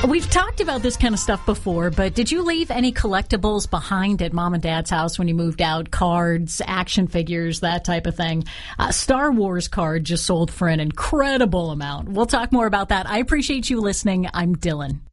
We've talked about this kind of stuff before, but did you leave any collectibles behind at Mom and Dad's house when you moved out? Cards, action figures, that type of thing. Star Wars card just sold for an incredible amount. We'll talk more about that. I appreciate you listening. I'm Dylan.